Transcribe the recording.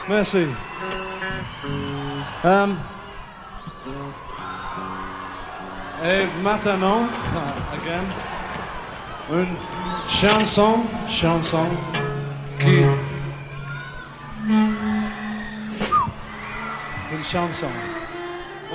Merci. Et maintenant, again, une chanson qui... Une chanson